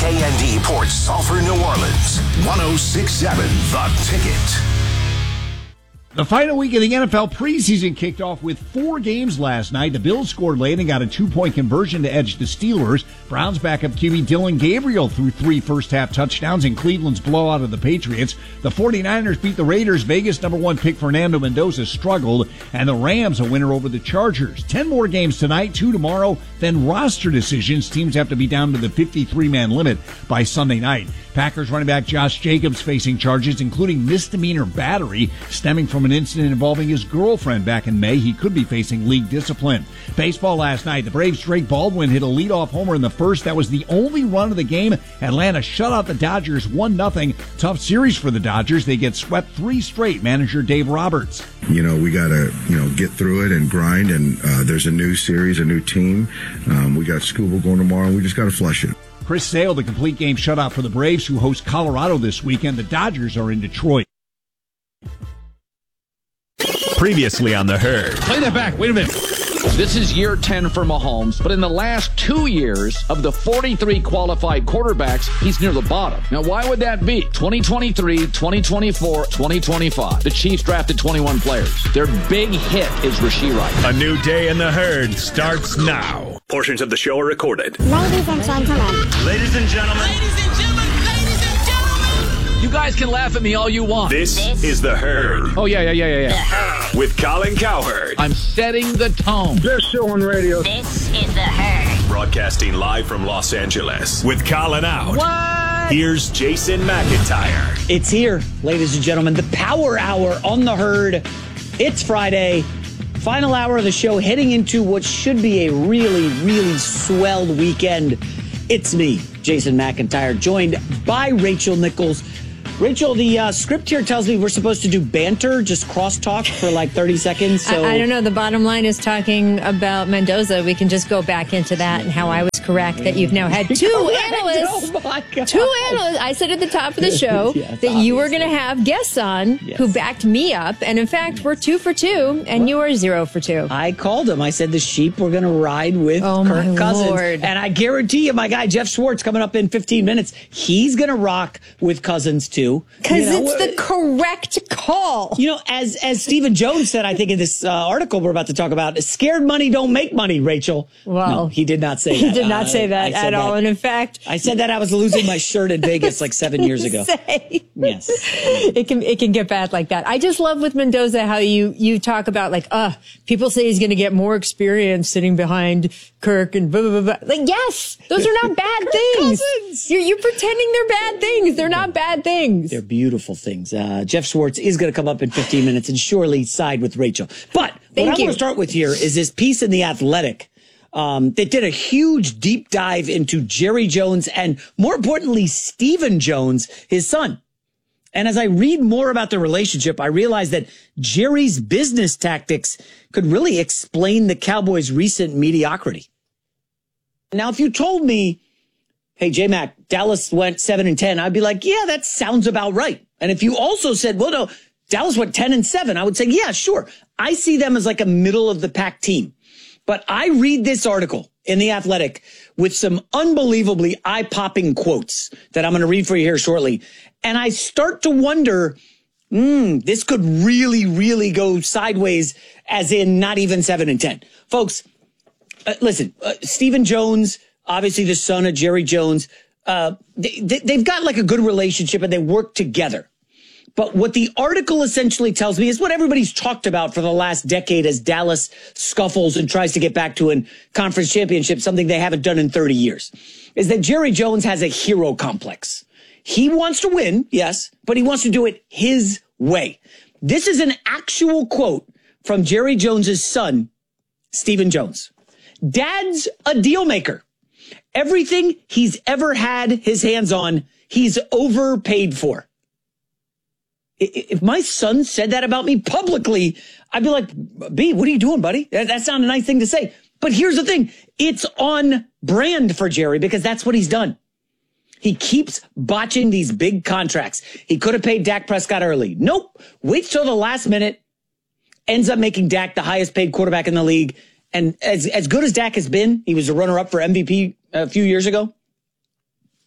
KND Port Sulphur, New Orleans. 106.7 The Ticket. The final week of the NFL preseason kicked off with 4 games last night. The Bills scored late and got a 2-point conversion to edge the Steelers. Browns backup QB Dylan Gabriel threw 3 first-half touchdowns in Cleveland's blowout of the Patriots. The 49ers beat the Raiders. Vegas #1 pick Fernando Mendoza struggled. And the Rams a winner over the Chargers. 10 more games tonight, 2 tomorrow. Then roster decisions. Teams have to be down to the 53-man limit by Sunday night. Packers running back Josh Jacobs facing charges, including misdemeanor battery stemming from an incident involving his girlfriend back in May. He could be facing league discipline. Baseball last night, the Braves' Drake Baldwin hit a leadoff homer in the first. That was the only run of the game. Atlanta shut out the Dodgers 1-0. Tough series for the Dodgers. They get swept 3 straight. Manager Dave Roberts. We got to, get through it and grind. And there's a new series, a new team. We got Scuba going tomorrow. We just got to flush it. Chris Sale, the complete game shutout for the Braves, who host Colorado this weekend. The Dodgers are in Detroit. Previously on The Herd. Play that back. Wait a minute. This is year 10 for Mahomes, but in the last 2 years of the 43 qualified quarterbacks, he's near the bottom. Now, why would that be? 2023, 2024, 2025. The Chiefs drafted 21 players. Their big hit is Rashee Rice. A new day in The Herd starts now. Portions of the show are recorded. Ladies and gentlemen. Ladies and gentlemen. Ladies and gentlemen. Ladies and gentlemen. You guys can laugh at me all you want. This is The Herd. Oh, yeah. The Herd. With Colin Cowherd. I'm setting the tone. Best show on radio. This is The Herd. Broadcasting live from Los Angeles. With Colin out. What? Here's Jason McIntyre. It's here, ladies and gentlemen. The Power Hour on The Herd. It's Friday. Final hour of the show, heading into what should be a really, really swelled weekend. It's me, Jason McIntyre, joined by Rachel Nichols. Rachel, the script here tells me we're supposed to do banter, just crosstalk for like 30 seconds. So I don't know. The bottom line is talking about Mendoza. We can just go back into that and how I was correct that you've now had 2 analysts. Oh my God. 2 analysts. I said at the top of the show Yes, that you were going to have guests on who backed me up. And in fact, we're 2 for 2 and you are 0 for 2. I called him. I said the sheep were going to ride with Kirk Cousins. Lord. And I guarantee you, my guy Jeff Schwartz coming up in 15 minutes, he's going to rock with Cousins too. Because it's the correct call. As Stephen Jones said, I think in this article we're about to talk about, scared money don't make money, Rachel. Well, no, he did not say that. He did not say that at all. And in fact, I said that I was losing my shirt in Vegas like 7 years ago. Yes. It can get bad like that. I just love with Mendoza how you talk about like, people say he's going to get more experience sitting behind Kirk and blah, blah, blah, blah. Like, yes, those are not bad things. You're pretending they're bad things. They're not bad things. They're beautiful things. Jeff Schwartz is going to come up in 15 minutes and surely side with Rachel. But what I want to start with here is this piece in The Athletic. They did a huge deep dive into Jerry Jones and, more importantly, Stephen Jones, his son. And as I read more about their relationship, I realize that Jerry's business tactics could really explain the Cowboys' recent mediocrity. Now, if you told me, hey, J-Mac, Dallas went 7-10, I'd be like, yeah, that sounds about right. And if you also said, well, no, Dallas went 10-7, I would say, yeah, sure. I see them as like a middle of the pack team. But I read this article in The Athletic with some unbelievably eye-popping quotes that I'm going to read for you here shortly. And I start to wonder, this could really, really go sideways, as in not even 7-10. Folks, listen, Stephen Jones, obviously the son of Jerry Jones, they've got like a good relationship and they work together. But what the article essentially tells me is what everybody's talked about for the last decade as Dallas scuffles and tries to get back to a conference championship, something they haven't done in 30 years, is that Jerry Jones has a hero complex. He wants to win, yes, but he wants to do it his way. This is an actual quote from Jerry Jones's son, Stephen Jones. Dad's a deal maker. Everything he's ever had his hands on, he's overpaid for. If my son said that about me publicly, I'd be like, B, what are you doing, buddy? That's not a nice thing to say. But here's the thing. It's on brand for Jerry because that's what he's done. He keeps botching these big contracts. He could have paid Dak Prescott early. Nope. Waits till the last minute. Ends up making Dak the highest paid quarterback in the league. And as good as Dak has been, he was a runner-up for MVP a few years ago.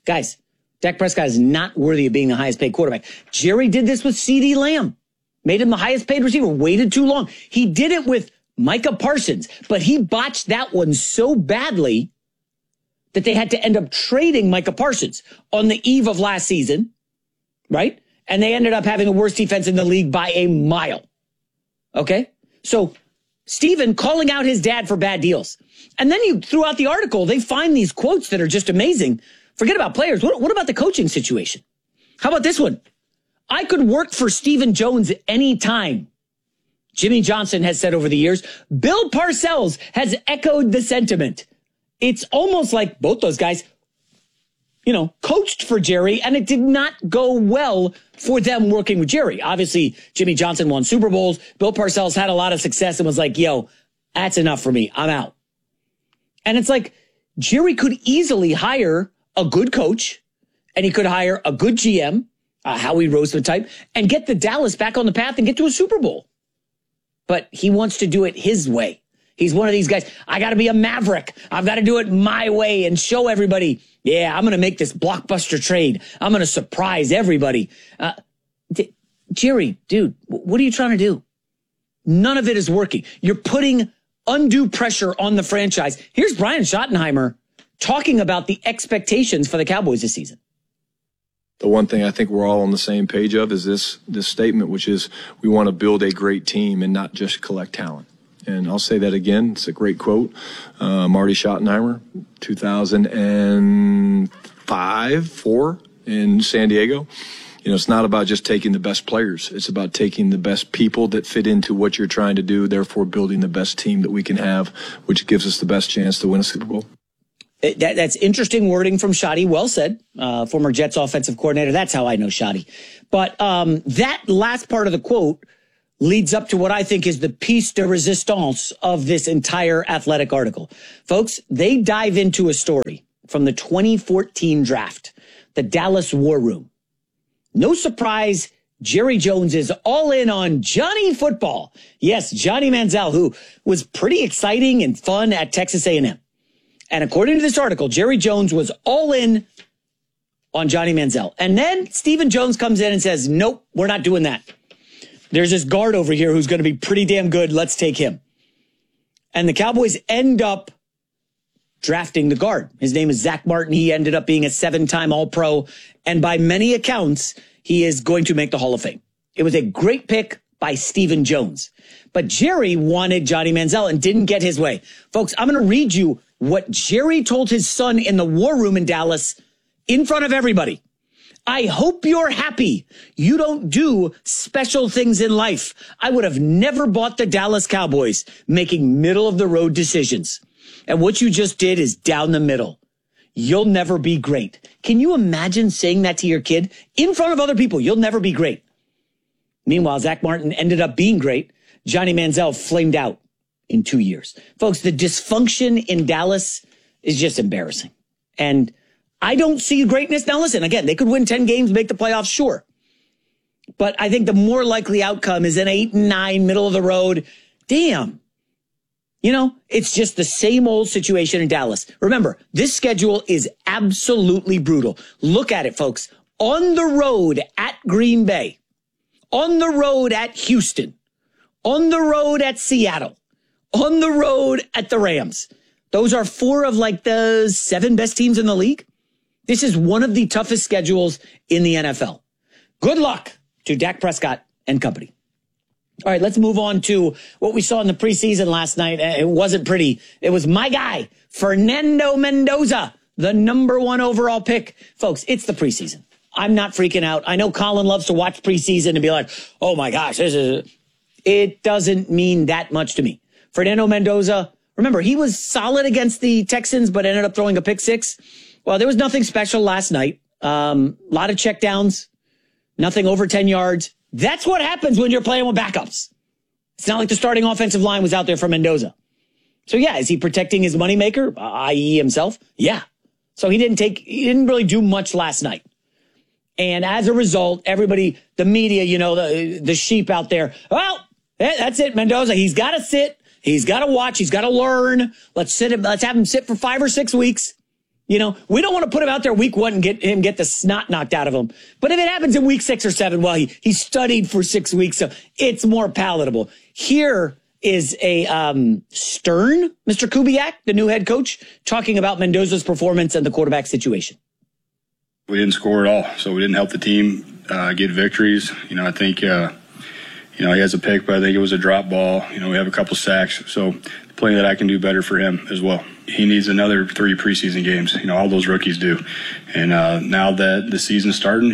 Guys, Dak Prescott is not worthy of being the highest paid quarterback. Jerry did this with CeeDee Lamb. Made him the highest paid receiver, waited too long. He did it with Micah Parsons, but he botched that one so badly that they had to end up trading Micah Parsons on the eve of last season, right? And they ended up having the worst defense in the league by a mile. Okay? So Steven calling out his dad for bad deals. And then you threw out the article, they find these quotes that are just amazing. Forget about players. What about the coaching situation? How about this one? I could work for Stephen Jones anytime. Jimmy Johnson has said over the years. Bill Parcells has echoed the sentiment. It's almost like both those guys, coached for Jerry, and it did not go well for them working with Jerry. Obviously, Jimmy Johnson won Super Bowls. Bill Parcells had a lot of success and was like, yo, that's enough for me. I'm out. And it's like Jerry could easily hire a good coach, and he could hire a good GM, Howie Roseman type, and get the Dallas back on the path and get to a Super Bowl. But he wants to do it his way. He's one of these guys, I got to be a maverick. I've got to do it my way and show everybody, yeah, I'm going to make this blockbuster trade. I'm going to surprise everybody. Jerry, dude, what are you trying to do? None of it is working. You're putting undue pressure on the franchise. Here's Brian Schottenheimer talking about the expectations for the Cowboys this season. The one thing I think we're all on the same page of is this statement, which is we want to build a great team and not just collect talent. And I'll say that again. It's a great quote. Marty Schottenheimer, 2005-4 in San Diego. It's not about just taking the best players. It's about taking the best people that fit into what you're trying to do, therefore building the best team that we can have, which gives us the best chance to win a Super Bowl. That's interesting wording from Shotty. Well said. Former Jets offensive coordinator. That's how I know Shotty. But that last part of the quote leads up to what I think is the piece de resistance of this entire Athletic article. Folks, they dive into a story from the 2014 draft, the Dallas War Room. No surprise, Jerry Jones is all in on Johnny Football. Yes, Johnny Manziel, who was pretty exciting and fun at Texas A&M. And according to this article, Jerry Jones was all in on Johnny Manziel. And then Stephen Jones comes in and says, nope, we're not doing that. There's this guard over here who's going to be pretty damn good. Let's take him. And the Cowboys end up drafting the guard. His name is Zach Martin. He ended up being a 7-time All-Pro. And by many accounts, he is going to make the Hall of Fame. It was a great pick by Stephen Jones. But Jerry wanted Johnny Manziel and didn't get his way. Folks, I'm going to read you what Jerry told his son in the War Room in Dallas in front of everybody. I hope you're happy. You don't do special things in life. I would have never bought the Dallas Cowboys making middle-of-the-road decisions. And what you just did is down the middle. You'll never be great. Can you imagine saying that to your kid in front of other people? You'll never be great. Meanwhile, Zach Martin ended up being great. Johnny Manziel flamed out in 2 years. Folks, the dysfunction in Dallas is just embarrassing. And I don't see greatness. Now, listen, again, they could win 10 games, make the playoffs, sure. But I think the more likely outcome is an 8-9, middle of the road. Damn. It's just the same old situation in Dallas. Remember, this schedule is absolutely brutal. Look at it, folks. On the road at Green Bay. On the road at Houston. On the road at Seattle. On the road at the Rams. Those are 4 of the 7 best teams in the league. This is one of the toughest schedules in the NFL. Good luck to Dak Prescott and company. All right, let's move on to what we saw in the preseason last night. It wasn't pretty. It was my guy, Fernando Mendoza, the #1 overall pick. Folks, it's the preseason. I'm not freaking out. I know Colin loves to watch preseason and be like, oh my gosh, it doesn't mean that much to me. Fernando Mendoza, remember, he was solid against the Texans, but ended up throwing a pick 6. Well, there was nothing special last night. A lot of checkdowns, nothing over 10 yards. That's what happens when you're playing with backups. It's not like the starting offensive line was out there for Mendoza. So yeah, is he protecting his moneymaker, i.e. himself? Yeah. So he didn't really do much last night. And as a result, everybody, the media, the sheep out there, well, that's it, Mendoza. He's got to sit. He's got to watch. He's got to learn. Let's have him sit for 5 or 6 weeks. You know, we don't want to put him out there week 1 and get the snot knocked out of him. But if it happens in week 6 or 7, well, he studied for 6 weeks, so it's more palatable. Here is a stern Mr. Kubiak, the new head coach, talking about Mendoza's performance and the quarterback situation. We didn't score at all, so we didn't help the team get victories. You know, I think, he has a pick, but I think it was a drop ball. You know, we have a couple sacks, so plenty that I can do better for him as well. He needs another 3 preseason games. You know, all those rookies do. And now that the season's starting,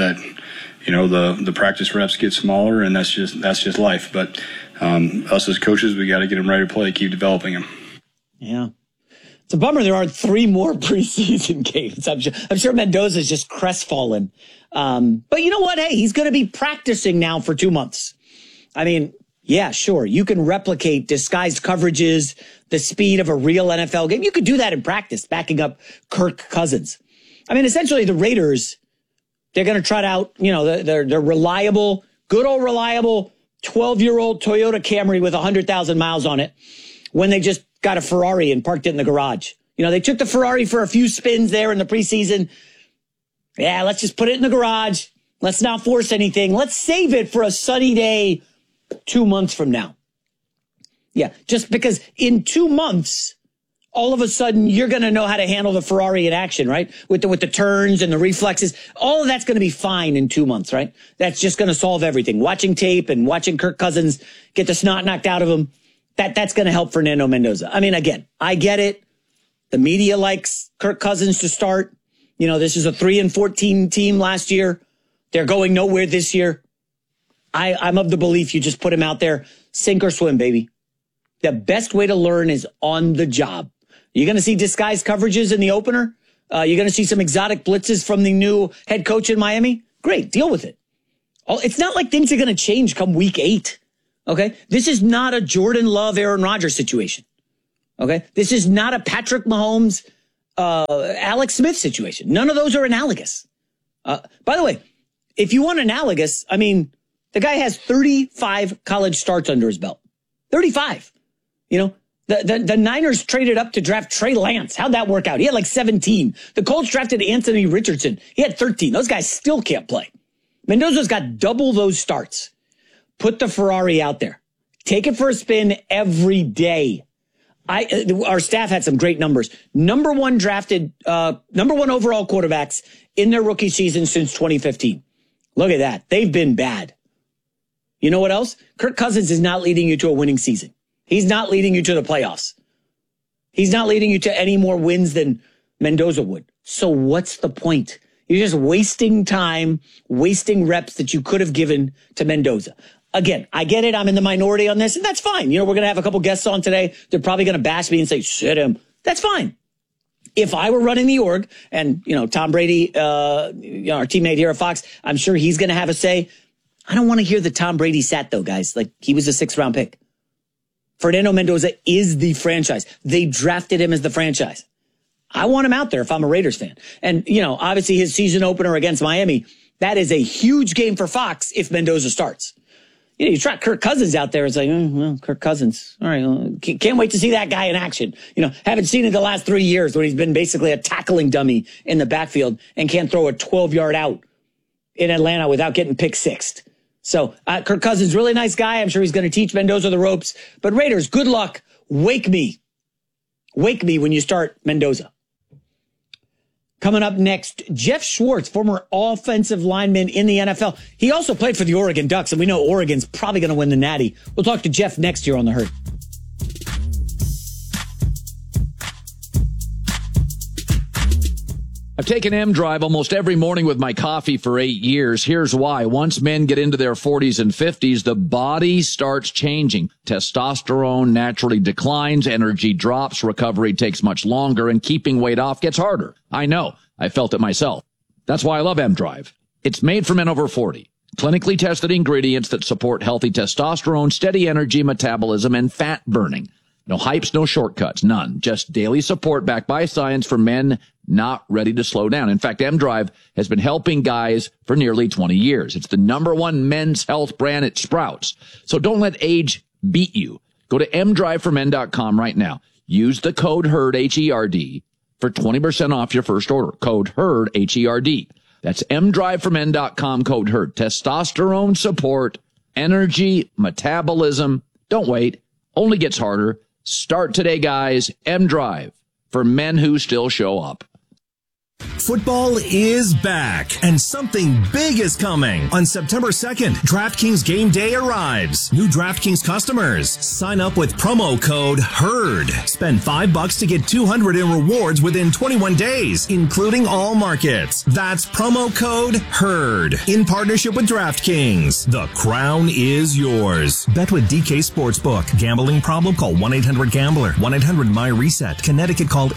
the practice reps get smaller, and that's just life. But us as coaches, we got to get him ready to play, keep developing him. Yeah. It's a bummer there aren't 3 more preseason games. I'm sure Mendoza's just crestfallen. But you know what? Hey, he's going to be practicing now for 2 months. I mean, yeah, sure. You can replicate disguised coverages, the speed of a real NFL game. You could do that in practice, backing up Kirk Cousins. I mean, essentially the Raiders, they're going to trot out, they're reliable, good old reliable 12-year-old Toyota Camry with 100,000 miles on it when they just got a Ferrari and parked it in the garage. You know, they took the Ferrari for a few spins there in the preseason. Yeah, let's just put it in the garage. Let's not force anything. Let's save it for a sunny day 2 months from now. Yeah, just because in 2 months, all of a sudden you're going to know how to handle the Ferrari in action, right? With the turns and the reflexes. All of that's going to be fine in 2 months, right? That's just going to solve everything. Watching tape and watching Kirk Cousins get the snot knocked out of him, that's going to help Fernando Mendoza. I mean, again, I get it. The media likes Kirk Cousins to start. You know, this is a 3-14 team last year. They're going nowhere this year. I'm of the belief you just put him out there, sink or swim, baby. The best way to learn is on the job. You're going to see disguised coverages in the opener. You're going to see some exotic blitzes from the new head coach in Miami. Great, deal with it. It's not like things are going to change come week 8. Okay, this is not a Jordan Love, Aaron Rodgers situation. Okay, this is not a Patrick Mahomes, Alex Smith situation. None of those are analogous. By the way, if you want analogous, I mean, the guy has 35 college starts under his belt. 35. You know, the Niners traded up to draft Trey Lance. How'd that work out? He had like 17. The Colts drafted Anthony Richardson. He had 13. Those guys still can't play. Mendoza's got double those starts. Put the Ferrari out there. Take it for a spin every day. Our staff had some great numbers. Number one overall quarterbacks in their rookie season since 2015. Look at that. They've been bad. You know what else? Kirk Cousins is not leading you to a winning season. He's not leading you to the playoffs. He's not leading you to any more wins than Mendoza would. So what's the point? You're just wasting time, wasting reps that you could have given to Mendoza. Again, I get it. I'm in the minority on this, and that's fine. You know, we're going to have a couple guests on today. They're probably going to bash me and say, sit him. That's fine. If I were running the org and, Tom Brady, our teammate here at Fox, I'm sure he's going to have a say. I don't want to hear the Tom Brady sat, though, guys. Like, he was a 6th-round pick. Fernando Mendoza is the franchise. They drafted him as the franchise. I want him out there if I'm a Raiders fan. And, obviously his season opener against Miami, that is a huge game for Fox if Mendoza starts. You try Kirk Cousins out there. It's like, Kirk Cousins. All right. Well, can't wait to see that guy in action. Haven't seen it the last 3 years when he's been basically a tackling dummy in the backfield and can't throw a 12-yard out in Atlanta without getting pick sixed. So Kirk Cousins, really nice guy. I'm sure he's going to teach Mendoza the ropes. But Raiders, good luck. Wake me. Wake me when you start Mendoza. Coming up next, Jeff Schwartz, former offensive lineman in the NFL. He also played for the Oregon Ducks, and we know Oregon's probably going to win the Natty. We'll talk to Jeff next year on The Herd. I've taken M-Drive almost every morning with my coffee for 8 years. Here's why. Once men get into their 40s and 50s, the body starts changing. Testosterone naturally declines, energy drops, recovery takes much longer, and keeping weight off gets harder. I know. I felt it myself. That's why I love M-Drive. It's made for men over 40. Clinically tested ingredients that support healthy testosterone, steady energy, metabolism, and fat burning. No hypes, no shortcuts, none. Just daily support backed by science for men not ready to slow down. In fact, M-Drive has been helping guys for nearly 20 years. It's the #1 men's health brand at Sprouts. So don't let age beat you. Go to mdriveformen.com right now. Use the code HERD, HERD, for 20% off your first order. Code HERD, H-E-R-D. That's mdriveformen.com, code HERD. Testosterone support, energy, metabolism. Don't wait. Only gets harder. Start today, guys. mDrive for men who still show up. Football is back, and something big is coming. On September 2nd, DraftKings Game Day arrives. New DraftKings customers, sign up with promo code HERD. Spend $5 to get $200 in rewards within 21 days, including all markets. That's promo code HERD. In partnership with DraftKings, the crown is yours. Bet with DK Sportsbook. Gambling problem? Call 1-800-GAMBLER. 1-800-MY-RESET. Connecticut called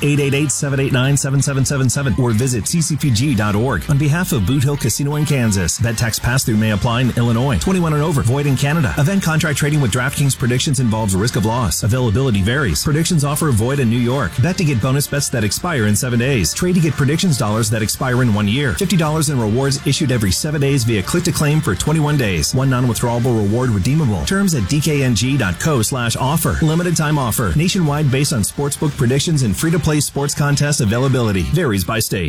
888-789-7777 or visit ccpg.org. On behalf of Boot Hill Casino in Kansas, bet tax pass-through may apply in Illinois. 21 and over. Void in Canada. Event contract trading with DraftKings predictions involves risk of loss. Availability varies. Predictions offer void in New York. Bet to get bonus bets that expire in 7 days. Trade to get predictions dollars that expire in 1 year. $50 in rewards issued every 7 days via click to claim for 21 days. One non-withdrawable reward redeemable. Terms at dkng.co/offer. Limited time offer. Nationwide based on sportsbook predictions and free-to-play sports contest availability. Varies by state.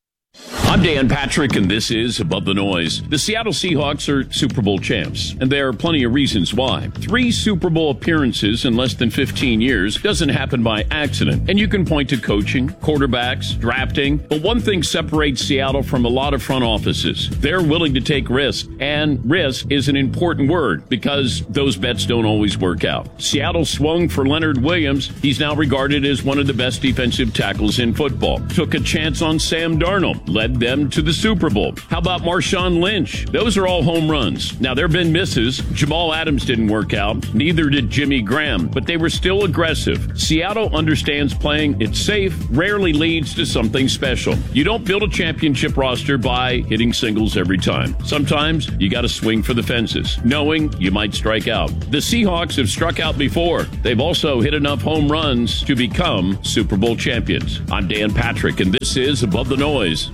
I'm Dan Patrick, and this is Above the Noise. The Seattle Seahawks are Super Bowl champs, and there are plenty of reasons why. 3 Super Bowl appearances in less than 15 years doesn't happen by accident, and you can point to coaching, quarterbacks, drafting, but one thing separates Seattle from a lot of front offices. They're willing to take risks, and risk is an important word because those bets don't always work out. Seattle swung for Leonard Williams. He's now regarded as one of the best defensive tackles in football. Took a chance on Sam Darnold, led them to the Super Bowl. How about Marshawn Lynch? Those are all home runs. Now, there have been misses. Jamal Adams didn't work out. Neither did Jimmy Graham, but they were still aggressive. Seattle understands playing it safe rarely leads to something special. You don't build a championship roster by hitting singles every time. Sometimes you got to swing for the fences, knowing you might strike out. The Seahawks have struck out before. They've also hit enough home runs to become Super Bowl champions. I'm Dan Patrick, and this is Above the Noise.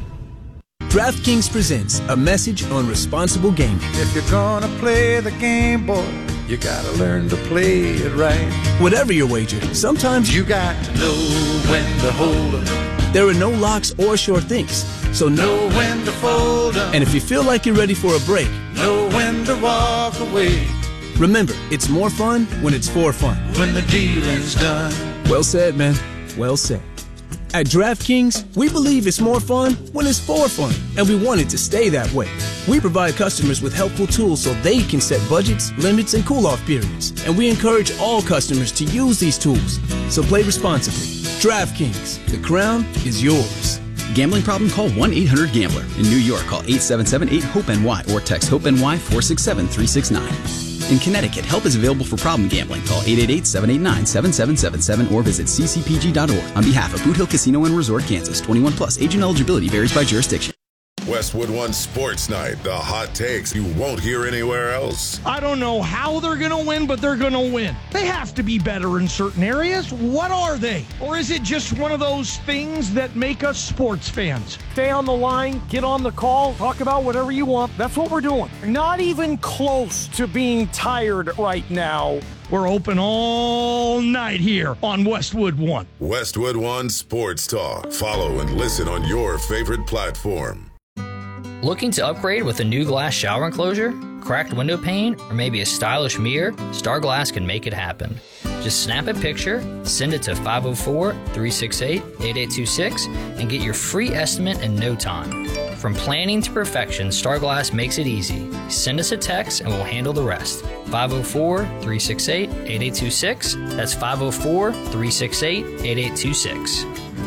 DraftKings presents a message on responsible gaming. If you're gonna play the game, boy, you gotta learn to play it right. Whatever your wager, sometimes you got to know when to hold 'em. There are no locks or sure things, so know when to fold 'em. And if you feel like you're ready for a break, know when to walk away. Remember, it's more fun when it's for fun. When the dealing's done. Well said, man. Well said. At DraftKings, we believe it's more fun when it's for fun, and we want it to stay that way. We provide customers with helpful tools so they can set budgets, limits, and cool-off periods, and we encourage all customers to use these tools. So play responsibly. DraftKings, the crown is yours. Gambling problem? Call 1-800-GAMBLER. In New York, call 877-8-HOPE-NY or text HOPE-NY 467-369. In Connecticut, help is available for problem gambling. Call 888-789-7777 or visit ccpg.org. On behalf of Boot Hill Casino and Resort, Kansas, 21 plus. Age and eligibility varies by jurisdiction. Westwood One Sports Night. The hot takes you won't hear anywhere else. I don't know how they're going to win, but they're going to win. They have to be better in certain areas. What are they? Or is it just one of those things that make us sports fans? Stay on the line, get on the call, talk about whatever you want. That's what we're doing. Not even close to being tired right now. We're open all night here on Westwood One. Westwood One Sports Talk. Follow and listen on your favorite platform. Looking to upgrade with a new glass shower enclosure, cracked window pane, or maybe a stylish mirror? Star Glass can make it happen. Just snap a picture, send it to 504-368-8826, and get your free estimate in no time. From planning to perfection, Star Glass makes it easy. Send us a text and we'll handle the rest. 504-368-8826. That's 504-368-8826.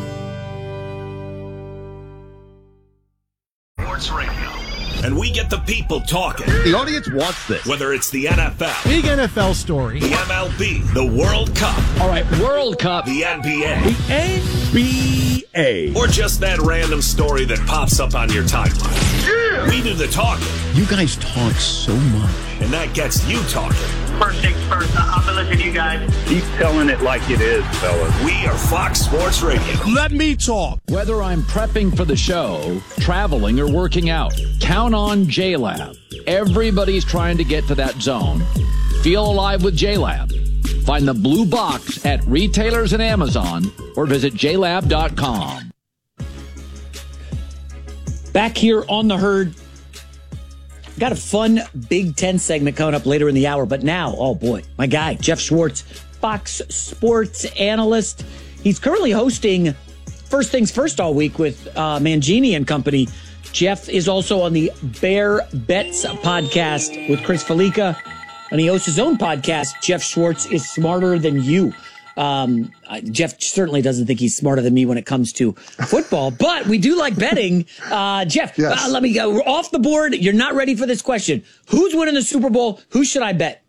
Radio. And we get the people talking. The audience wants this. Whether it's the NFL, big NFL story, the MLB, the World Cup. All right, World Cup. The NBA. The NBA. Or just that random story that pops up on your timeline. Yeah. We do the talking. You guys talk so much. And that gets you talking. First things first, I've been listening to you guys. Keep telling it like it is, fellas. We are Fox Sports Radio. Let me talk. Whether I'm prepping for the show, traveling, or working out, count on JLab. Everybody's trying to get to that zone. Feel alive with JLab. Find the blue box at retailers and Amazon or visit JLab.com. Back here on the Herd. Got a fun Big Ten segment coming up later in the hour. But now, oh boy, my guy, Jeff Schwartz, Fox Sports analyst. He's currently hosting First Things First all week with Mangini and company. Jeff is also on the Bear Bets podcast with Chris Felica. And he hosts his own podcast, Jeff Schwartz is Smarter Than You. Jeff certainly doesn't think he's smarter than me when it comes to football, but we do like betting. Jeff, yes. Let me go. We're off the board. You're not ready for this question. Who's winning the Super Bowl? Who should I bet?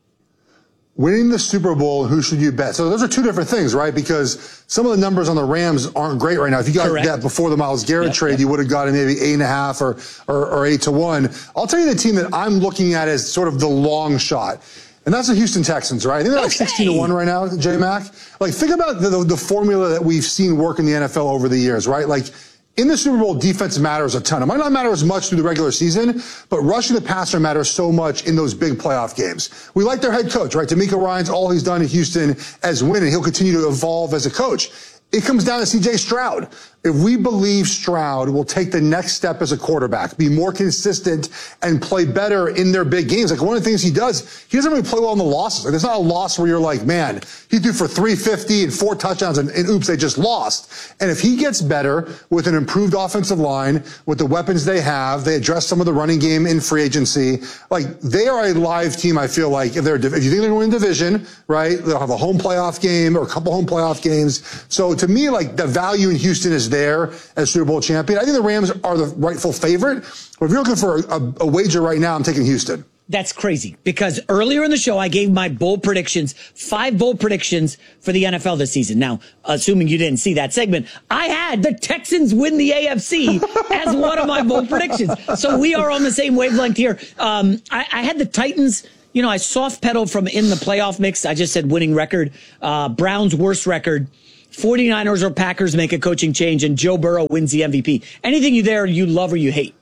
Winning the Super Bowl, who should you bet? So those are two different things, right? Because some of the numbers on the Rams aren't great right now. If you got that before the Myles Garrett trade, you would have gotten maybe 8.5 or 8-1. I'll tell you the team that I'm looking at as sort of the long shot. And that's the Houston Texans, right? I think they're like 16-1 right now, J-Mac. Like, think about the formula that we've seen work in the NFL over the years, right? Like, in the Super Bowl, defense matters a ton. It might not matter as much through the regular season, but rushing the passer matters so much in those big playoff games. We like their head coach, right? DeMeco Ryans, all he's done in Houston as winning. He'll continue to evolve as a coach. It comes down to C.J. Stroud. If we believe Stroud will take the next step as a quarterback, be more consistent, and play better in their big games, like one of the things he doesn't really play well in the losses. Like, there's not a loss where you're like, man, he threw for 350 and 4 touchdowns, and oops, they just lost. And if he gets better with an improved offensive line, with the weapons they have, they address some of the running game in free agency. Like, they are a live team, I feel like. If you think they're going to win division, right, they'll have a home playoff game or a couple home playoff games. So to me, like, the value in Houston is there as Super Bowl champion. I think the Rams are the rightful favorite. But if you're looking for a wager right now, I'm taking Houston. That's crazy because earlier in the show, I gave my bold predictions, 5 bold predictions for the NFL this season. Now, assuming you didn't see that segment, I had the Texans win the AFC as one of my bold predictions. So we are on the same wavelength here. I had the Titans. You know, I soft pedaled from in the playoff mix. I just said winning record. Browns worst record. 49ers or Packers make a coaching change, and Joe Burrow wins the MVP. Anything you love or you hate?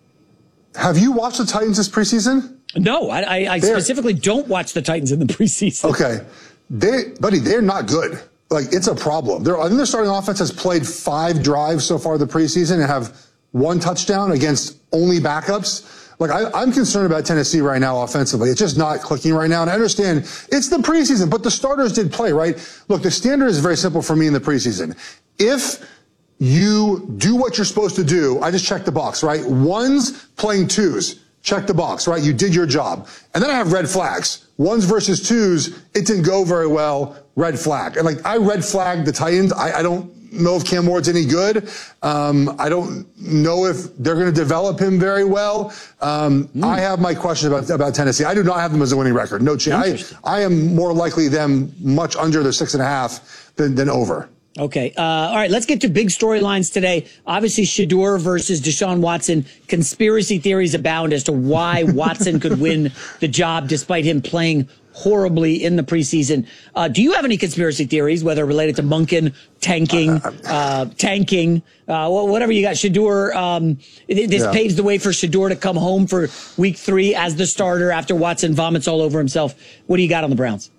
Have you watched the Titans this preseason? No, I specifically don't watch the Titans in the preseason. Okay. They're not good. Like, it's a problem. I think their starting offense has played 5 drives so far the preseason and have 1 touchdown against only backups. Like, I'm concerned about Tennessee right now offensively. It's just not clicking right now. And I understand it's the preseason, but the starters did play, right? Look, the standard is very simple for me in the preseason. If you do what you're supposed to do, I just check the box, right? 1s playing 2s, check the box, right? You did your job. And then I have red flags. 1s versus 2s, it didn't go very well, red flag. And like, I red flagged the Titans. I don't know if Cam Ward's any good. I don't know if they're going to develop him very well. I have my question about Tennessee. I do not have them as a winning record. No chance. I am more likely them much under their 6.5 than over. Okay. All right. Let's get to big storylines today. Obviously, Shedeur versus Deshaun Watson. Conspiracy theories abound as to why Watson could win the job despite him playing horribly in the preseason. Do you have any conspiracy theories, whether related to Monken, tanking, whatever you got? Shedeur, this paves the way for Shedeur to come home for week 3 as the starter after Watson vomits all over himself. What do you got on the Browns?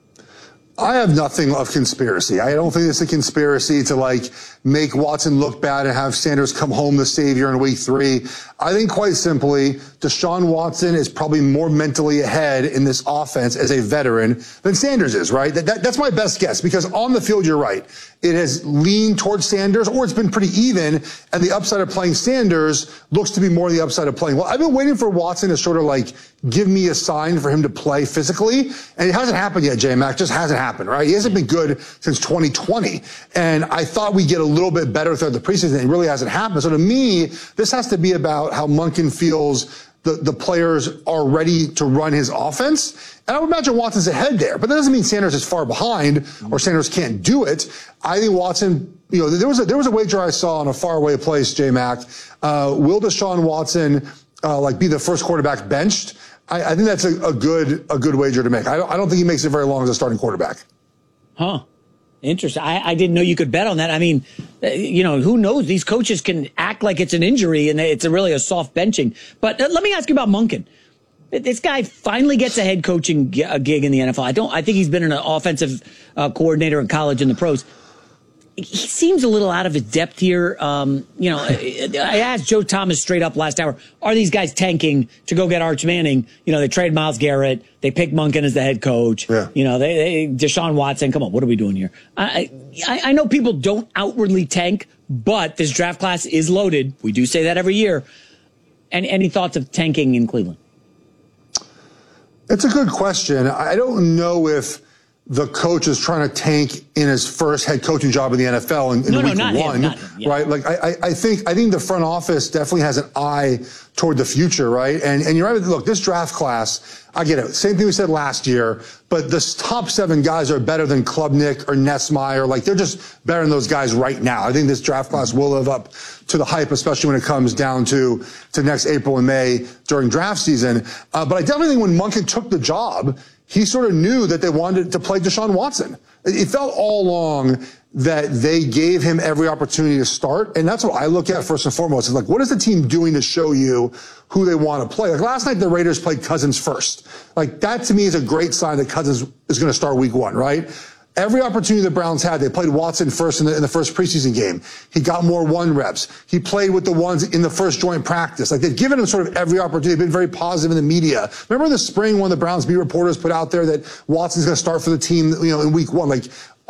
I have nothing of conspiracy. I don't think it's a conspiracy to like make Watson look bad and have Sanders come home the savior in week 3. I think quite simply, Deshaun Watson is probably more mentally ahead in this offense as a veteran than Sanders is, right? That's my best guess because on the field, you're right. It has leaned towards Sanders or it's been pretty even and the upside of playing Sanders looks to be more the upside of playing. Well, I've been waiting for Watson to sort of like give me a sign for him to play physically and it hasn't happened yet, J-Mac. Just hasn't happened, right? He hasn't been good since 2020. And I thought we'd get a little bit better throughout the preseason. It really hasn't happened. So to me, this has to be about how Monken feels the players are ready to run his offense. And I would imagine Watson's ahead there, but that doesn't mean Sanders is far behind or Sanders can't do it. I think Watson, you know, there was a wager I saw on a faraway place, J-Mac. Will Deshaun Watson, be the first quarterback benched? I think that's a good wager to make. I don't think he makes it very long as a starting quarterback. Huh. Interesting. I didn't know you could bet on that. I mean, who knows? These coaches can act like it's an injury and it's really a soft benching. But let me ask you about Monken. This guy finally gets a head coaching gig in the NFL. I think he's been an offensive coordinator in college and the pros. he seems a little out of his depth here. I asked Joe Thomas straight up last hour, are these guys tanking to go get Arch Manning? They trade Myles Garrett. They pick Monken as the head coach. Yeah. They Deshaun Watson. Come on, what are we doing here? I know people don't outwardly tank, but this draft class is loaded. We do say that every year. And any thoughts of tanking in Cleveland? It's a good question. I don't know if the coach is trying to tank in his first head coaching job in the NFL in week one, right? Like I think the front office definitely has an eye toward the future, right? And you're right. Look, this draft class, I get it. Same thing we said last year, but the top 7 guys are better than Klubnik or Nessmeyer. Like they're just better than those guys right now. I think this draft class will live up to the hype, especially when it comes down to next April and May during draft season. But I definitely think when Monken took the job, he sort of knew that they wanted to play Deshaun Watson. It felt all along that they gave him every opportunity to start. And that's what I look at first and foremost. Is like, what is the team doing to show you who they want to play? Like last night, the Raiders played Cousins first. Like that to me is a great sign that Cousins is going to start week 1, right? Every opportunity the Browns had, they played Watson first in the first preseason game. He got more 1 reps. He played with the ones in the first joint practice. Like they've given him sort of every opportunity. They've been very positive in the media. Remember in the spring when the Browns beat reporters put out there that Watson's going to start for the team, in week 1. Like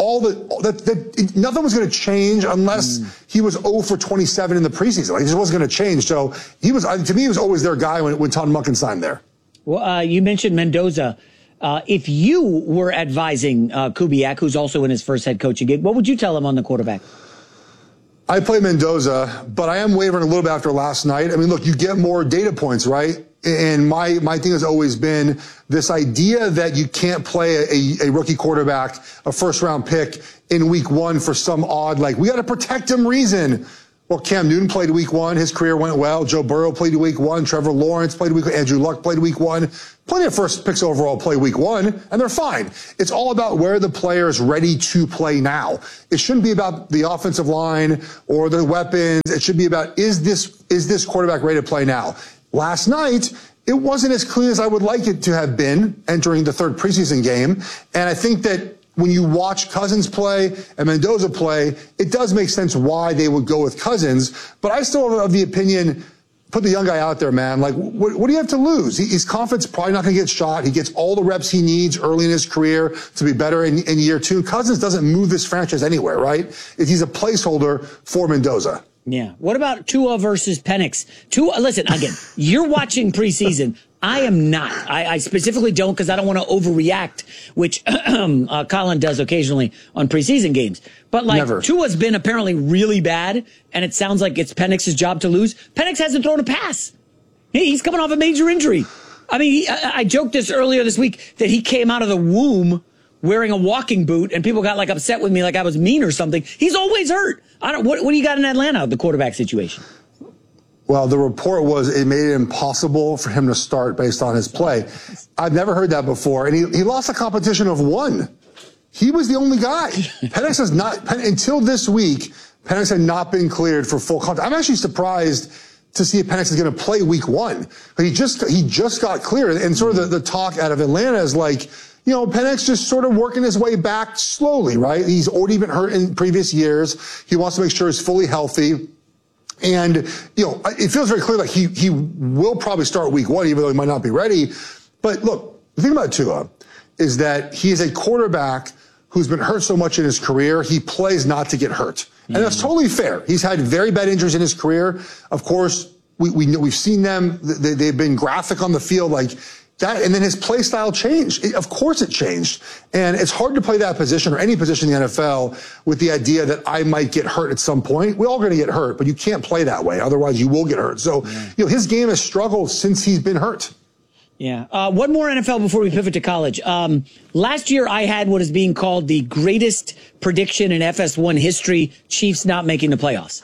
nothing was going to change unless he was 0 for 27 in the preseason. Like it just wasn't going to change. So to me, he was always their guy when Todd Monken signed there. Well, you mentioned Mendoza. If you were advising Kubiak, who's also in his first head coaching gig, what would you tell him on the quarterback? I play Mendoza, but I am wavering a little bit after last night. I mean, look, you get more data points, right? And my thing has always been this idea that you can't play a rookie quarterback, a first-round pick in week 1 for some odd, like, we got to protect him reason. Well, Cam Newton played week 1. His career went well. Joe Burrow played week 1. Trevor Lawrence played week 1. Andrew Luck played week 1. Plenty of first picks overall play week 1, and they're fine. It's all about where the player is ready to play now. It shouldn't be about the offensive line or the weapons. It should be about, is this quarterback ready to play now? Last night, it wasn't as clear as I would like it to have been entering the 3rd preseason game. And I think that when you watch Cousins play and Mendoza play, it does make sense why they would go with Cousins. But I still am of the opinion, put the young guy out there, man. Like, what do you have to lose? His confidence probably not going to get shot. He gets all the reps he needs early in his career to be better in year 2. Cousins doesn't move this franchise anywhere, right? He's a placeholder for Mendoza. Yeah. What about Tua versus Penix? Tua, listen, again, you're watching preseason. I am not. I specifically don't because I don't want to overreact, which Colin does occasionally on preseason games. But like Tua's been apparently really bad, and it sounds like it's Penix's job to lose. Penix hasn't thrown a pass. He's coming off a major injury. I mean, I joked this earlier this week that he came out of the womb wearing a walking boot, and people got like upset with me like I was mean or something. He's always hurt. What do you got in Atlanta, the quarterback situation? Well, the report was it made it impossible for him to start based on his play. I've never heard that before. And he lost a competition of 1. He was the only guy. Penix has not, until this week, Penix had not been cleared for full contact. I'm actually surprised to see if Penix is going to play week 1. But he just got cleared. And sort of the talk out of Atlanta is like, Penix just sort of working his way back slowly, right? He's already been hurt in previous years. He wants to make sure he's fully healthy. And, it feels very clear like he will probably start week 1, even though he might not be ready. But look, the thing about Tua is that he is a quarterback who's been hurt so much in his career. He plays not to get hurt. And that's totally fair. He's had very bad injuries in his career. Of course, we've seen them. They've been graphic on the field like that. And then his play style changed. Of course it changed. And it's hard to play that position or any position in the NFL with the idea that I might get hurt at some point. We're all going to get hurt, but you can't play that way. Otherwise you will get hurt. So, his game has struggled since he's been hurt. Yeah. One more NFL before we pivot to college. Last year I had what is being called the greatest prediction in FS1 history, Chiefs not making the playoffs.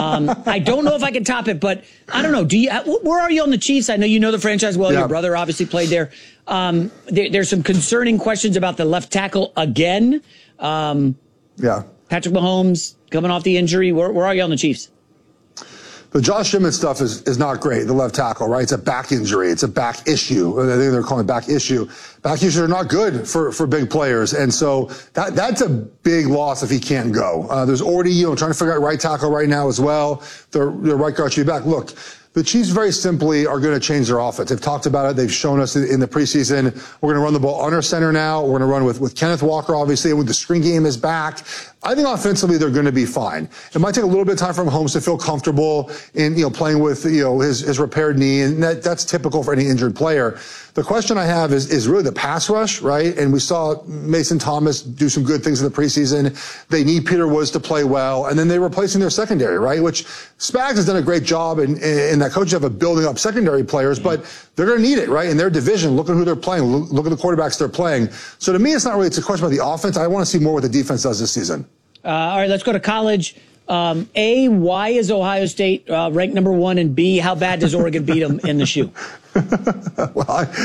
I don't know if I can top it, but I don't know. Where are you on the Chiefs? I know you know the franchise well. Yeah. Your brother obviously played there. There's some concerning questions about the left tackle again. Patrick Mahomes coming off the injury. Where are you on the Chiefs? The Josh Jimmins stuff is not great, the left tackle, right? It's a back injury. It's a back issue. I think they're calling it back issue. Back issues are not good for big players. And so that's a big loss if he can't go. There's already, trying to figure out right tackle right now as well. The right guard should be back. Look, the Chiefs very simply are going to change their offense. They've talked about it. They've shown us in the preseason. We're going to run the ball under center now. We're going to run with Kenneth Walker, obviously, and when the screen game is back. I think offensively they're going to be fine. It might take a little bit of time for Mahomes to feel comfortable in, playing with, his repaired knee, and that's typical for any injured player. The question I have is really the pass rush, right? And we saw Mason Thomas do some good things in the preseason. They need Peter Woods to play well, and then they're replacing their secondary, right? Which Spags has done a great job in that coach of building up secondary players, but they're going to need it, right? In their division, look at who they're playing. Look at the quarterbacks they're playing. So to me, it's a question about the offense. I want to see more what the defense does this season. All right, let's go to college. A, why is Ohio State ranked number 1? And B, how bad does Oregon beat them in the shoe? Well,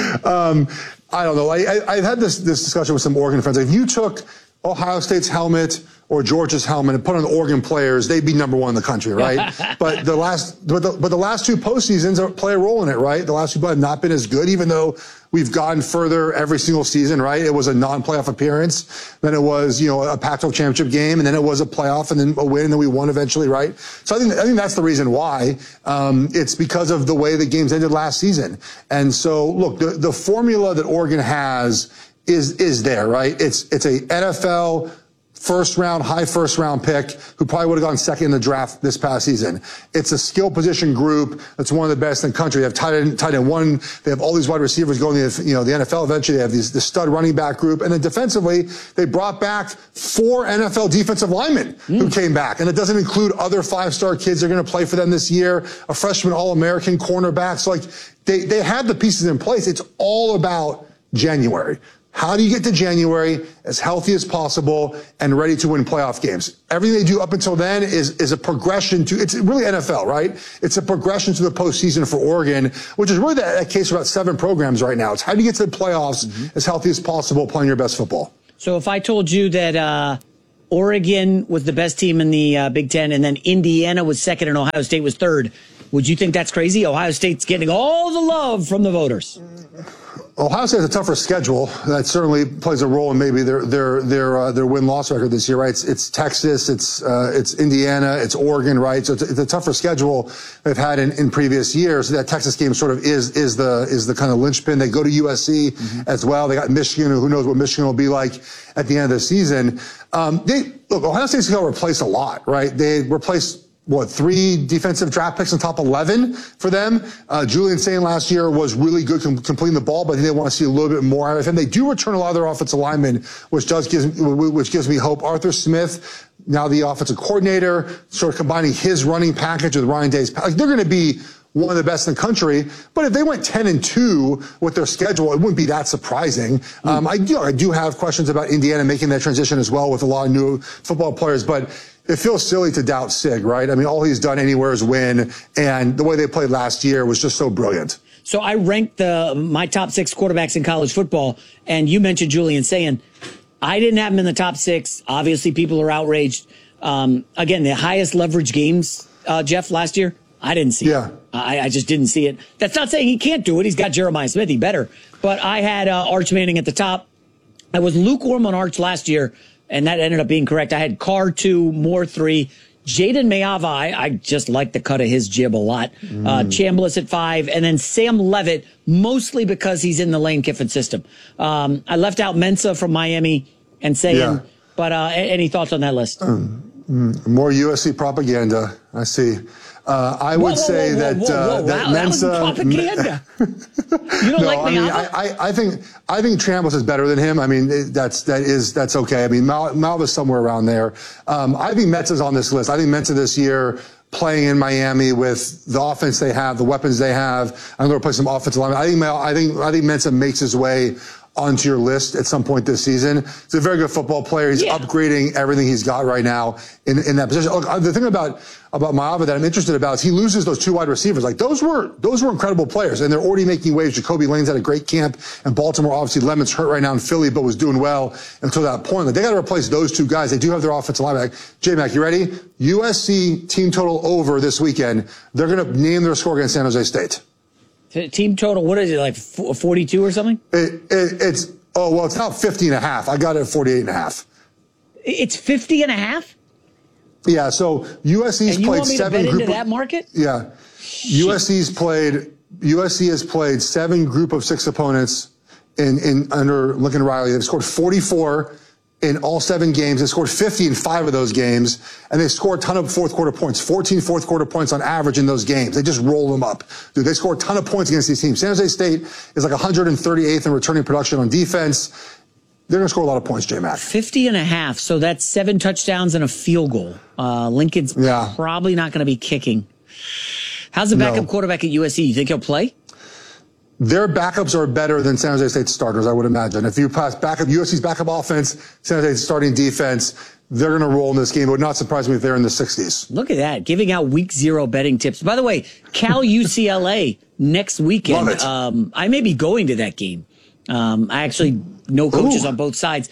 I don't know. I've had this discussion with some Oregon friends. If you took Ohio State's helmet or Georgia's helmet and put on the Oregon players, they'd be number 1 in the country, right? But the last two postseasons play a role in it, right? The last two have not been as good, even though we've gotten further every single season, right? It was a non-playoff appearance, then it was, a Pac-12 championship game, and then it was a playoff, and then a win, and then we won eventually, right? So I think that's the reason why. It's because of the way the games ended last season. And so, look, the formula that Oregon has is there, right? It's a NFL high first round pick who probably would have gone second in the draft this past season. It's a skill position group that's one of the best in the country. They have tight end 1. They have all these wide receivers going to the NFL eventually. They have the stud running back group. And then defensively, they brought back 4 NFL defensive linemen who came back. And it doesn't include other 5-star kids that are going to play for them this year, a freshman All-American cornerback. So they had the pieces in place. It's all about January. How do you get to January as healthy as possible and ready to win playoff games? Everything they do up until then is a progression to, it's really NFL, right? It's a progression to the postseason for Oregon, which is really that case for about 7 programs right now. It's how do you get to the playoffs as healthy as possible playing your best football? So if I told you that Oregon was the best team in the Big Ten and then Indiana was second and Ohio State was third, would you think that's crazy? Ohio State's getting all the love from the voters. Ohio State has a tougher schedule. That certainly plays a role in maybe their win-loss record this year, right? It's Texas, it's Indiana, it's Oregon, right? So it's a tougher schedule they've had in previous years. That Texas game sort of is the kind of linchpin. They go to USC as well. They got Michigan, who knows what Michigan will be like at the end of the season. Ohio State's going to replace a lot, right? They replaced 3 defensive draft picks in top 11 for them. Julian Sain last year was really good completing the ball, but they want to see a little bit more out of him. They do return a lot of their offensive linemen, which gives me hope. Arthur Smith, now the offensive coordinator, sort of combining his running package with Ryan Day's package. They're going to be one of the best in the country, but if they went 10-2 with their schedule, it wouldn't be that surprising. I do have questions about Indiana making that transition as well with a lot of new football players, but it feels silly to doubt Sig, right? I mean, all he's done anywhere is win, and the way they played last year was just so brilliant. So I ranked my top 6 quarterbacks in college football, and you mentioned Julian Sain. I didn't have him in the top 6. Obviously, people are outraged. Again, the highest leverage games, Jeff, last year, I didn't see it. I just didn't see it. That's not saying he can't do it. He's got Jeremiah Smith. He better. But I had Arch Manning at the top. I was lukewarm on Arch last year, and that ended up being correct. I had Carr 2, Moore 3. Jaden Mayava, I just like the cut of his jib a lot. Chambliss at 5, and then Sam Levitt, mostly because he's in the Lane Kiffin system. I left out Mensa from Miami and Sayin, but any thoughts on that list? More USC propaganda, I see. I would say that Mensa. Propaganda. You don't like Mayava? I think Chambliss is better than him. I mean, that's okay. I mean, Malva's somewhere around there. I think Mensa's on this list. I think Mensa this year, playing in Miami with the offense they have, the weapons they have, I'm going to play some offensive line. I think Mensa makes his way onto your list at some point this season. He's a very good football player. He's upgrading everything he's got right now in that position. Look, the thing about Maava that I'm interested about is he loses those two wide receivers. Like those were incredible players, and they're already making waves. Jacoby Lane's had a great camp in Baltimore. Obviously, Lemon's hurt right now in Philly, but was doing well until that point. Like, they got to replace those two guys. They do have their offensive line back. J-Mac, you ready? USC team total over this weekend. They're going to name their score against San Jose State. Team total, what is it, like 42 or something? It's now 50.5. I got it at 48.5. It's 50.5? Yeah, so USC's and played want me seven to bet into that market? Yeah. USC has played 7 group of 6 opponents in under Lincoln Riley. They've scored 44 in all 7 games. They scored 50 in 5 of those games, and they scored a ton of fourth quarter points, 14 fourth quarter points on average in those games. They just roll them up. Dude, they score a ton of points against these teams. San Jose State is like 138th in returning production on defense. They're going to score a lot of points, J-Mac. 50.5, so that's 7 touchdowns and a field goal. Lincoln's probably not going to be kicking. How's the backup quarterback at USC? You think he'll play? Their backups are better than San Jose State starters, I would imagine. If you pass USC's backup offense, San Jose State's starting defense, they're going to roll in this game. It would not surprise me if they're in the 60s. Look at that, giving out week 0 betting tips. By the way, Cal UCLA next weekend. I may be going to that game. I actually know coaches on both sides.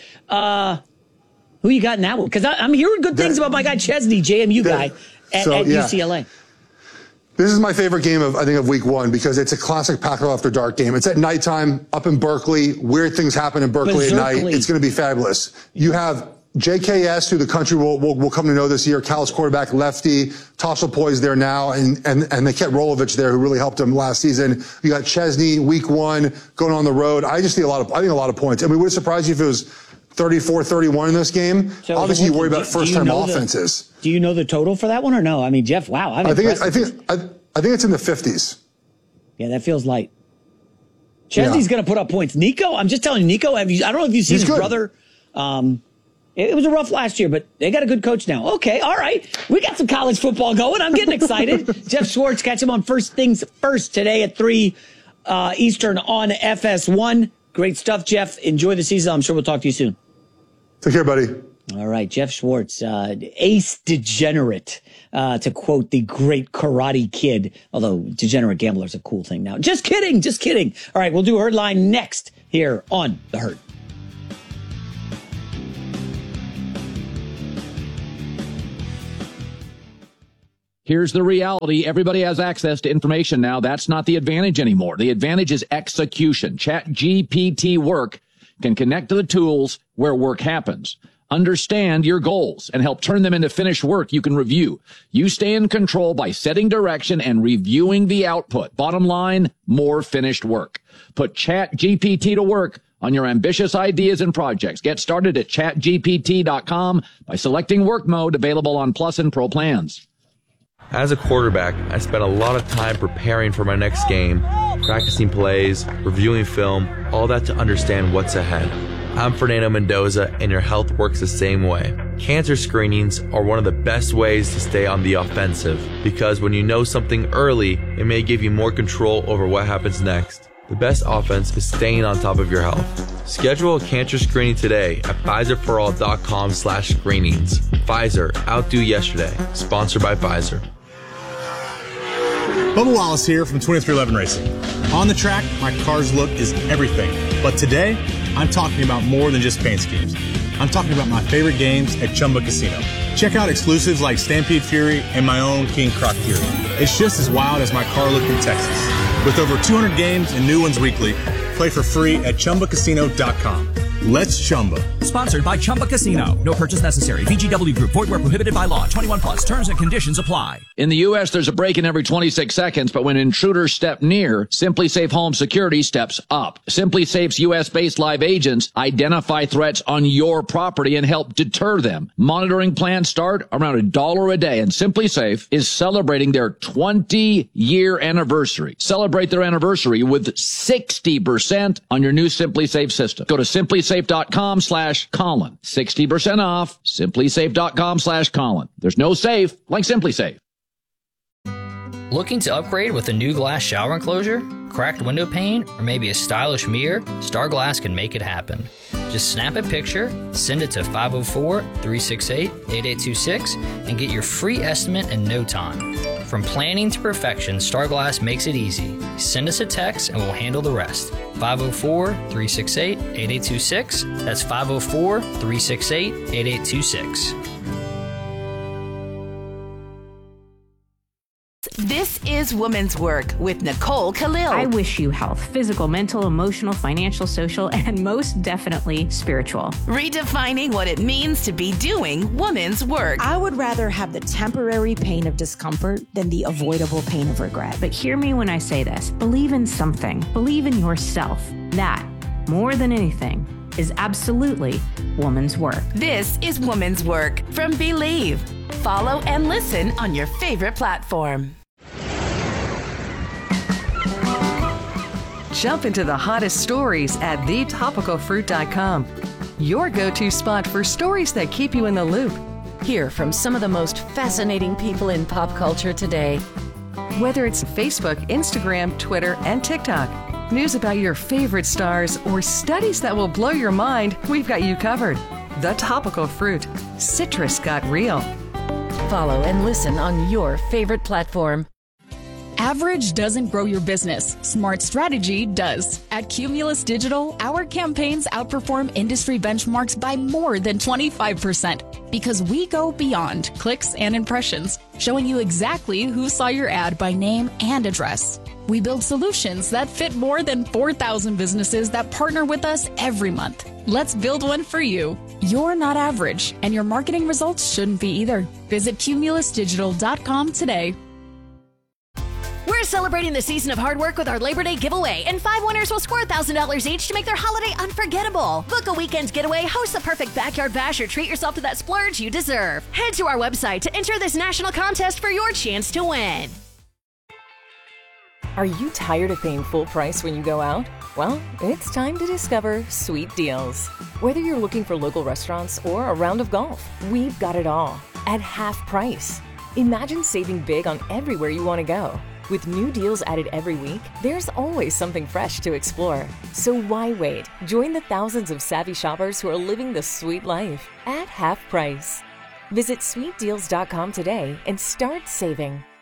Who you got in that one? Because I'm hearing good things about my guy Chesney, JMU guy at UCLA. This is my favorite game of week 1 because it's a classic Pac-12 after dark game. It's at nighttime up in Berkeley. Weird things happen in Berkeley at night. It's going to be fabulous. You have JKS, who the country will come to know this year, Cal's quarterback, lefty. Tosh Lapoy's there now, and they kept Rolovich there, who really helped him last season. You got Chesney, week 1, going on the road. I think a lot of points. I mean, would it surprise you if it was 34-31 in this game? So obviously, you worry about first-time offenses. Do you know the total for that one or no? I mean, Jeff, wow. I think it's in the 50s. Yeah, that feels light. Chesney's going to put up points. Nico, I'm just telling you, Nico, I don't know if you've seen his brother. It was a rough last year, but they got a good coach now. Okay, all right. We got some college football going. I'm getting excited. Jeff Schwartz, catch him on First Things First today at 3 Eastern on FS1. Great stuff, Jeff. Enjoy the season. I'm sure we'll talk to you soon. Take care, buddy. All right, Jeff Schwartz, ace degenerate, to quote the great Karate Kid, although degenerate gambler is a cool thing now. Just kidding. All right, we'll do Herd Line next here on The Herd. Here's the reality. Everybody has access to information now. That's not the advantage anymore. The advantage is execution. ChatGPT Work can connect to the tools where work happens. Understand your goals and help turn them into finished work you can review. You stay in control by setting direction and reviewing the output. Bottom line, more finished work. Put ChatGPT to work on your ambitious ideas and projects. Get started at chatgpt.com by selecting work mode, available on Plus and Pro plans. As a quarterback, I spent a lot of time preparing for my next game, practicing plays, reviewing film, all that to understand what's ahead. I'm Fernando Mendoza, and your health works the same way. Cancer screenings are one of the best ways to stay on the offensive, because when you know something early, it may give you more control over what happens next. The best offense is staying on top of your health. Schedule a cancer screening today at PfizerForAll.com/screenings. Pfizer, outdo yesterday. Sponsored by Pfizer. Bubba Wallace here from 2311 Racing. On the track, my car's look is everything. But today, I'm talking about more than just paint schemes. I'm talking about my favorite games at Chumba Casino. Check out exclusives like Stampede Fury and my own King Croc Fury. It's just as wild as my car look in Texas. With over 200 games and new ones weekly, play for free at ChumbaCasino.com. Let's Chumba. Sponsored by Chumba Casino. No purchase necessary. VGW Group. Void where prohibited by law. 21 plus. Terms and conditions apply. In the U.S., there's a break-in every 26 seconds, but when intruders step near, Simply Safe Home Security steps up. Simply Safe's U.S.-based live agents identify threats on your property and help deter them. Monitoring plans start around $1 a day, and Simply Safe is celebrating their 20-year anniversary. Celebrate their anniversary with 60% on your new Simply Safe system. Go to simplysafe.com/Colin. 60% off. simplysafe.com/Colin. There's no safe like Simply Safe. Looking to upgrade with a new glass shower enclosure, cracked window pane, or maybe a stylish mirror? Starglass can make it happen. Just snap a picture, send it to 504-368-8826, and get your free estimate in no time. From planning to perfection, Starglass makes it easy. Send us a text and we'll handle the rest. 504-368-8826. That's 504-368-8826. This is Women's Work with Nicole Khalil. I wish you health, physical, mental, emotional, financial, social, and most definitely spiritual. Redefining what it means to be doing women's work. I would rather have the temporary pain of discomfort than the avoidable pain of regret. But hear me when I say this. Believe in something. Believe in yourself. That, more than anything, is absolutely woman's work. This is Women's Work from Believe. Follow and listen on your favorite platform. Jump into the hottest stories at thetopicalfruit.com. Your go-to spot for stories that keep you in the loop. Hear from some of the most fascinating people in pop culture today. Whether it's Facebook, Instagram, Twitter, and TikTok, news about your favorite stars, or studies that will blow your mind, we've got you covered. The Topical Fruit. Citrus got real. Follow and listen on your favorite platform. Average doesn't grow your business. Smart strategy does. At Cumulus Digital, our campaigns outperform industry benchmarks by more than 25% because we go beyond clicks and impressions, showing you exactly who saw your ad by name and address. We build solutions that fit more than 4,000 businesses that partner with us every month. Let's build one for you. You're not average, and your marketing results shouldn't be either. Visit cumulusdigital.com today. We're celebrating the season of hard work with our Labor Day giveaway, and 5 winners will score $1,000 each to make their holiday unforgettable. Book a weekend getaway, host the perfect backyard bash, or treat yourself to that splurge you deserve. Head to our website to enter this national contest for your chance to win. Are you tired of paying full price when you go out? Well, it's time to discover Sweet Deals. Whether you're looking for local restaurants or a round of golf, we've got it all at half price. Imagine saving big on everywhere you want to go. With new deals added every week, there's always something fresh to explore. So why wait? Join the thousands of savvy shoppers who are living the sweet life at half price. Visit sweetdeals.com today and start saving.